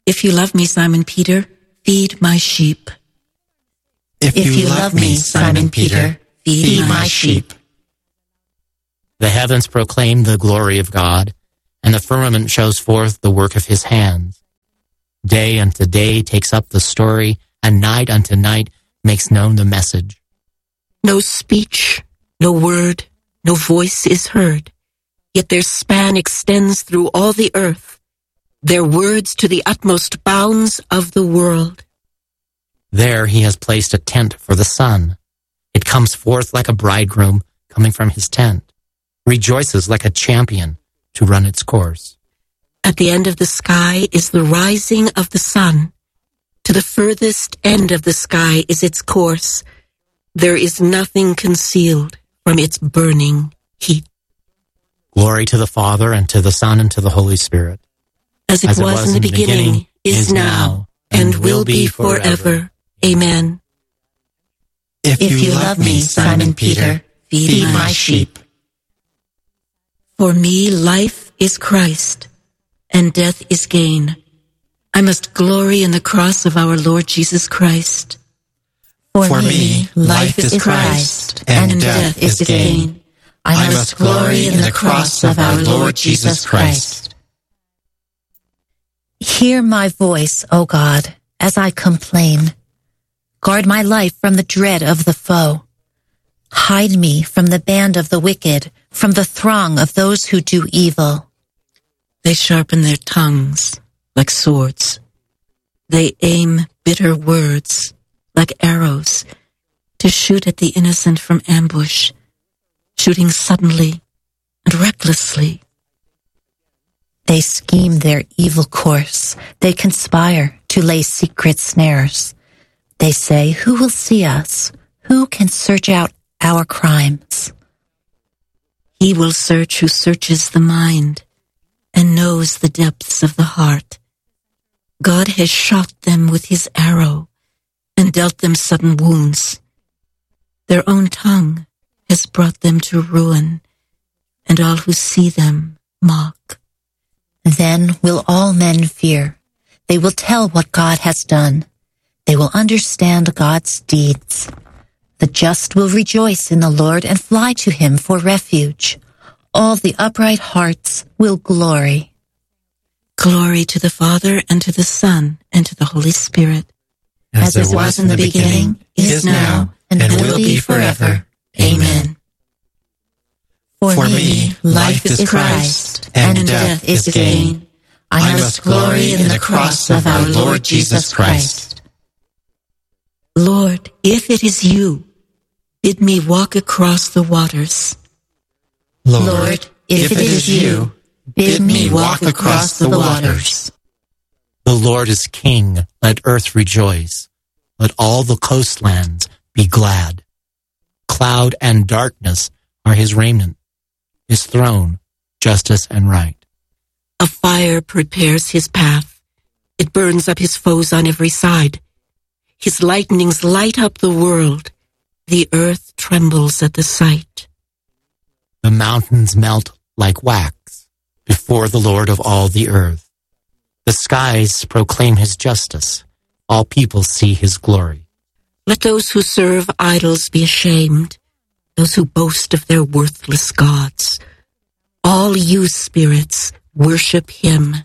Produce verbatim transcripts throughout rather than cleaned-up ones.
If you love me, Simon Peter, feed my sheep. If, if you, you love me, Simon Peter, feed, feed my sheep. The heavens proclaim the glory of God, and the firmament shows forth the work of his hands. Day unto day takes up the story, and night unto night makes known the message. No speech, no word, no voice is heard, yet their span extends through all the earth, their words to the utmost bounds of the world. There he has placed a tent for the sun. It comes forth like a bridegroom coming from his tent, rejoices like a champion to run its course. At the end of the sky is the rising of the sun. To the furthest end of the sky is its course. There is nothing concealed from its burning heat. Glory to the Father, and to the Son, and to the Holy Spirit. As it, As was, it was in the beginning, beginning is now, and, and will be forever. forever. Amen. If, if you love me, Simon Peter, feed, feed my sheep. For me, life is Christ, and death is gain. I must glory in the cross of our Lord Jesus Christ. For, For me, life is Christ, and, and death is gain. I must glory in the cross of our Lord Jesus Christ. Hear my voice, O God, as I complain. Guard my life from the dread of the foe. Hide me from the band of the wicked, from the throng of those who do evil. They sharpen their tongues like swords. They aim bitter words like arrows to shoot at the innocent from ambush, shooting suddenly and recklessly. They scheme their evil course. They conspire to lay secret snares. They say, who will see us? Who can search out our crimes? He will search who searches the mind and knows the depths of the heart. God has shot them with his arrow and dealt them sudden wounds. Their own tongue has brought them to ruin, and all who see them mock. Then will all men fear. They will tell what God has done. They will understand God's deeds. The just will rejoice in the Lord and fly to him for refuge. All the upright hearts will glory. Glory to the Father, and to the Son, and to the Holy Spirit. As, As it was in the beginning, is now, and, and will be forever. Amen. For, For me, life is Christ, and, and death is gain. I must glory in the cross of our Lord Jesus Christ. Lord, if it is you, bid me walk across the waters. Lord, if it is you, bid me walk across the waters. The Lord is King, let earth rejoice. Let all the coastlands be glad. Cloud and darkness are his raiment, his throne, justice and right. A fire prepares his path. It burns up his foes on every side. His lightnings light up the world. The earth trembles at the sight. The mountains melt like wax before the Lord of all the earth. The skies proclaim his justice. All people see his glory. Let those who serve idols be ashamed, those who boast of their worthless gods. All you spirits, worship him.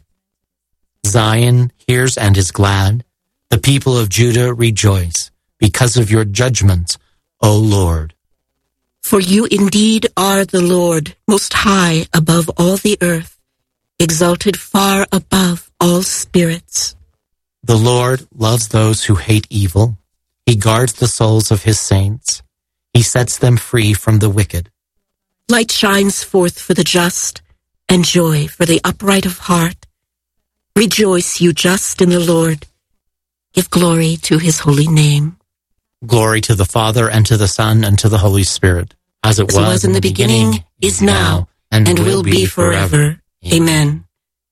Zion hears and is glad. The people of Judah rejoice because of your judgments, O Lord. For you indeed are the Lord, most high above all the earth, exalted far above all spirits. The Lord loves those who hate evil. He guards the souls of his saints. He sets them free from the wicked. Light shines forth for the just, and joy for the upright of heart. Rejoice, you just, in the Lord. Give glory to his holy name. Glory to the Father, and to the Son, and to the Holy Spirit, as it, as was, it was in the beginning, beginning is now, and, and will be forever. Amen.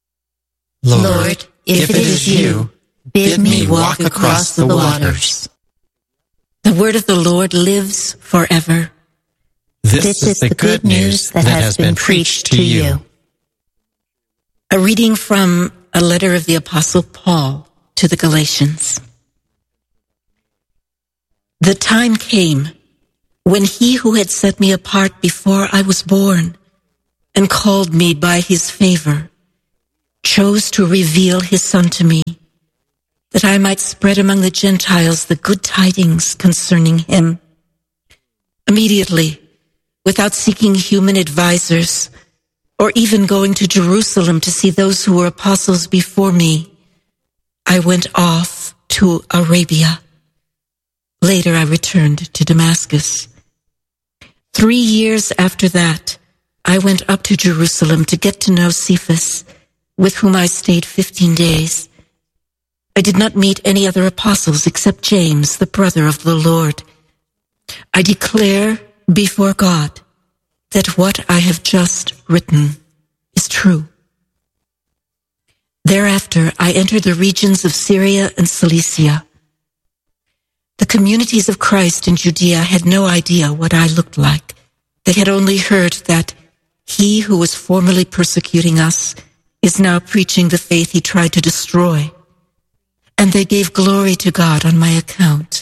Lord, if it is you, bid me walk across the waters. The word of the Lord lives forever. This, this is the good news that has been preached to you. A reading from a letter of the Apostle Paul to the Galatians. The time came when he who had set me apart before I was born and called me by his favor chose to reveal his Son to me, that I might spread among the Gentiles the good tidings concerning him. Immediately, without seeking human advisers, or even going to Jerusalem to see those who were apostles before me, I went off to Arabia. Later I returned to Damascus. Three years after that, I went up to Jerusalem to get to know Cephas, with whom I stayed fifteen days. I did not meet any other apostles except James, the brother of the Lord. I declare before God that what I have just written is true. Thereafter, I entered the regions of Syria and Cilicia. The communities of Christ in Judea had no idea what I looked like. They had only heard that he who was formerly persecuting us is now preaching the faith he tried to destroy. And they gave glory to God on my account.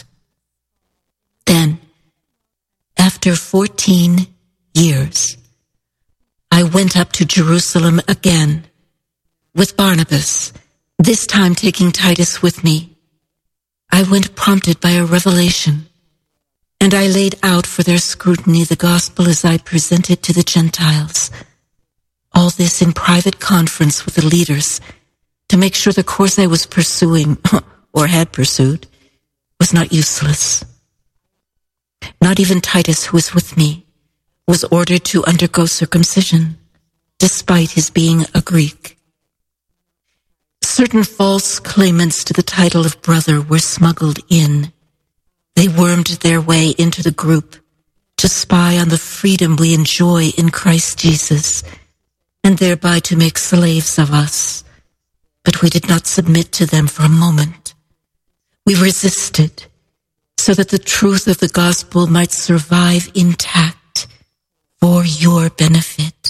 Then, after fourteen years, I went up to Jerusalem again with Barnabas, this time taking Titus with me. I went prompted by a revelation, and I laid out for their scrutiny the gospel as I presented to the Gentiles. All this in private conference with the leaders to make sure the course I was pursuing, or had pursued, was not useless. Not even Titus, who was with me, was ordered to undergo circumcision, despite his being a Greek. Certain false claimants to the title of brother were smuggled in. They wormed their way into the group to spy on the freedom we enjoy in Christ Jesus, and thereby to make slaves of us. But we did not submit to them for a moment. We resisted, so that the truth of the gospel might survive intact for your benefit.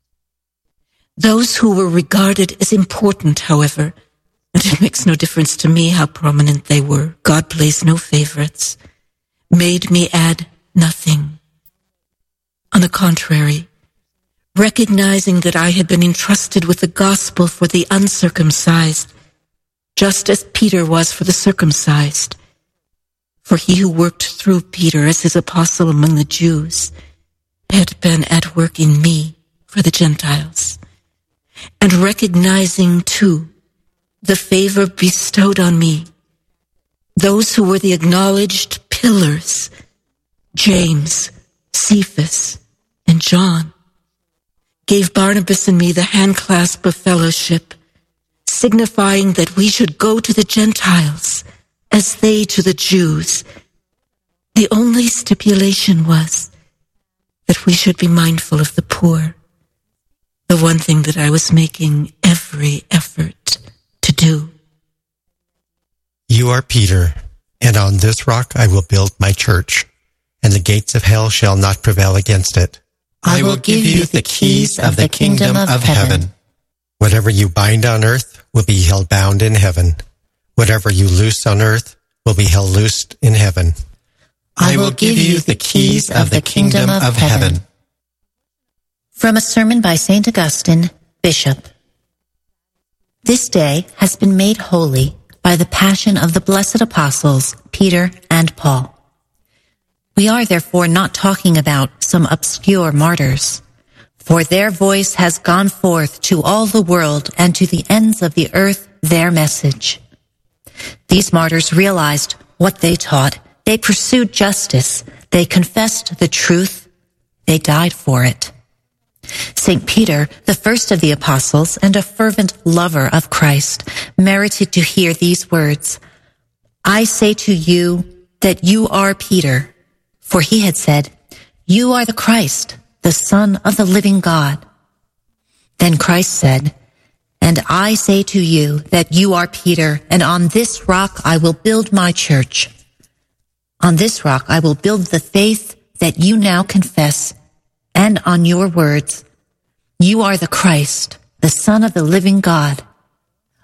Those who were regarded as important, however, and it makes no difference to me how prominent they were, God plays no favorites, made me add nothing. On the contrary, recognizing that I had been entrusted with the gospel for the uncircumcised, just as Peter was for the circumcised, for he who worked through Peter as his apostle among the Jews had been at work in me for the Gentiles. And recognizing, too, the favor bestowed on me, those who were the acknowledged pillars, James, Cephas, and John, gave Barnabas and me the handclasp of fellowship, signifying that we should go to the Gentiles as they to the Jews. The only stipulation was that we should be mindful of the poor, the one thing that I was making every effort to do. You are Peter, and on this rock I will build my church, and the gates of hell shall not prevail against it. I will give you the keys of the kingdom of heaven. Whatever you bind on earth will be held bound in heaven. Whatever you loose on earth will be held loosed in heaven. I will give you the keys of the kingdom of heaven. From a sermon by Saint Augustine, Bishop. This day has been made holy by the passion of the blessed apostles, Peter and Paul. We are therefore not talking about some obscure martyrs, for their voice has gone forth to all the world and to the ends of the earth their message. These martyrs realized what they taught. They pursued justice. They confessed the truth. They died for it. Saint Peter, the first of the apostles and a fervent lover of Christ, merited to hear these words, I say to you that you are Peter. For he had said, you are the Christ, the Son of the living God. Then Christ said, and I say to you that you are Peter, and on this rock I will build my church. On this rock I will build the faith that you now confess, and on your words, you are the Christ, the Son of the living God.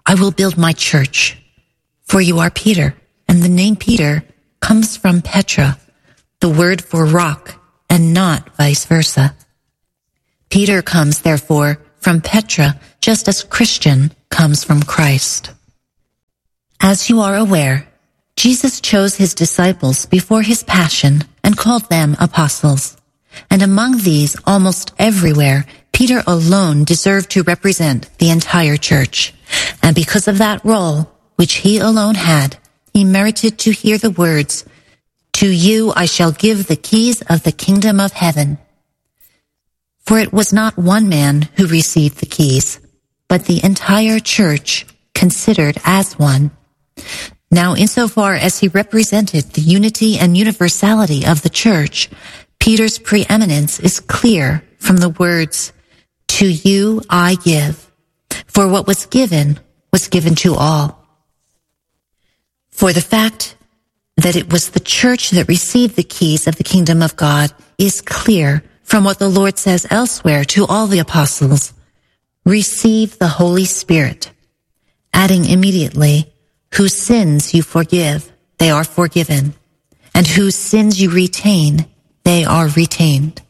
I will build my church. For you are Peter, and the name Peter comes from Petra, the word for rock, and not vice versa. Peter comes, therefore, from Petra, just as Christian comes from Christ. As you are aware, Jesus chose his disciples before his passion and called them apostles. And among these, almost everywhere, Peter alone deserved to represent the entire church. And because of that role, which he alone had, he merited to hear the words, "To you I shall give the keys of the kingdom of heaven." For it was not one man who received the keys, but the entire church considered as one. Now, insofar as he represented the unity and universality of the church, Peter's preeminence is clear from the words, "To you I give." For what was given was given to all. For the fact that it was the church that received the keys of the kingdom of God is clear from what the Lord says elsewhere to all the apostles, "Receive the Holy Spirit," adding immediately, "Whose sins you forgive, they are forgiven, and whose sins you retain, they are retained."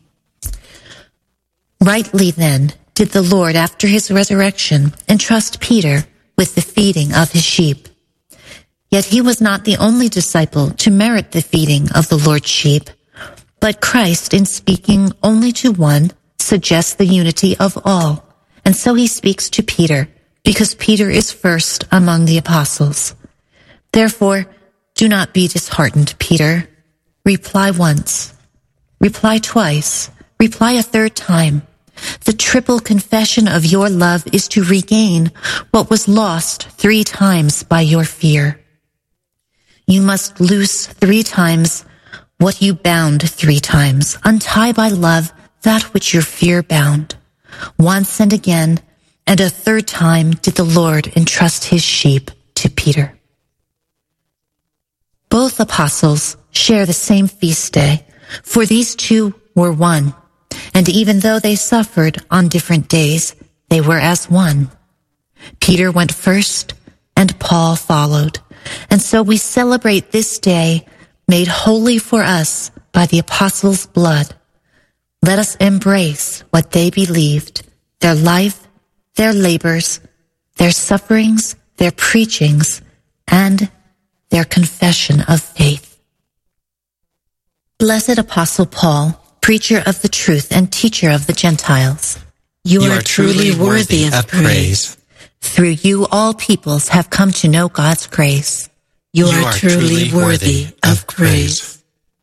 Rightly then did the Lord, after his resurrection, entrust Peter with the feeding of his sheep. Yet he was not the only disciple to merit the feeding of the Lord's sheep, but Christ, in speaking only to one, suggests the unity of all, and so he speaks to Peter, because Peter is first among the apostles. Therefore, do not be disheartened, Peter. Reply once. Reply twice. Reply a third time. The triple confession of your love is to regain what was lost three times by your fear. You must loose three times what you bound three times. Untie by love that which your fear bound. Once and again, and a third time did the Lord entrust his sheep to Peter. Both apostles share the same feast day, for these two were one, and even though they suffered on different days, they were as one. Peter went first, and Paul followed, and so we celebrate this day made holy for us by the apostles' blood. Let us embrace what they believed, their life, their labors, their sufferings, their preachings, and their confession of faith. Blessed Apostle Paul, preacher of the truth and teacher of the Gentiles, you, you are, are truly worthy of praise. Through you all peoples have come to know God's grace. You, you are, are truly worthy of praise.